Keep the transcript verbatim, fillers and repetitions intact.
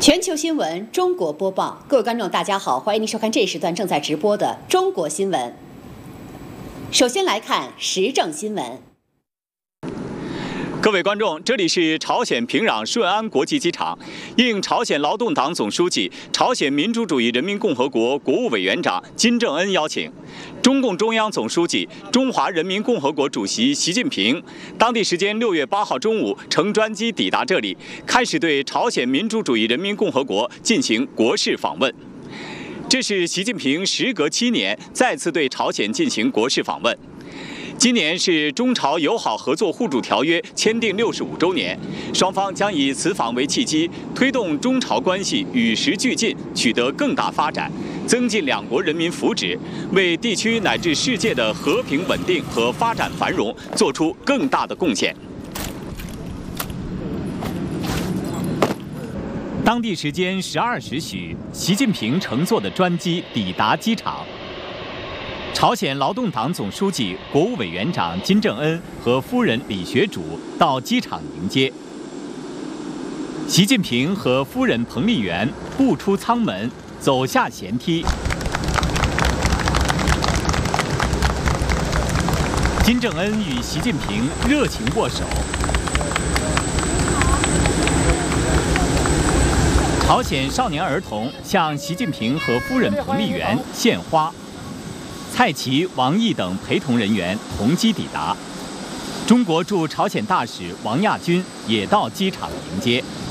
全球新闻中国播报，各位观众大家好，欢迎您收看这一时段正在直播的中国新闻。首先来看时政新闻。 各位观众，这里是朝鲜平壤顺安国际机场。应朝鲜劳动党总书记、朝鲜民主主义人民共和国国务委员长金正恩邀请，中共中央总书记、中华人民共和国主席习近平当地时间六月八号中午乘专机抵达这里，开始对朝鲜民主主义人民共和国进行国事访问。这是习近平时隔七年再次对朝鲜进行国事访问。今年是中朝友好合作互助条约签订六十五周年，双方将以此访为契机，推动中朝关系与时俱进，取得更大发展，增进两国人民福祉，为地区乃至世界的和平稳定和发展繁荣做出更大的贡献。当地时间十二时许，习近平乘坐的专机抵达机场。朝鲜劳动党总书记、国务委员长金正恩和夫人李学主到机场迎接。习近平和夫人彭丽媛步出舱门，走下舷梯。金正恩与习近平热情握手。朝鲜少年儿童向习近平和夫人彭丽媛献花。蔡奇、王毅等陪同人员同机抵达，中国驻朝鲜大使王亚军也到机场迎接。